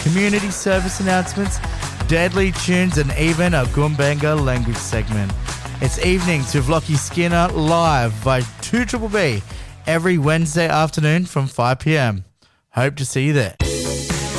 community service announcements, deadly tunes, and even a Goombanga language segment. It's Evenings with Lockie Skinner live by 2BBB every Wednesday afternoon from 5 p.m. Hope to see you there.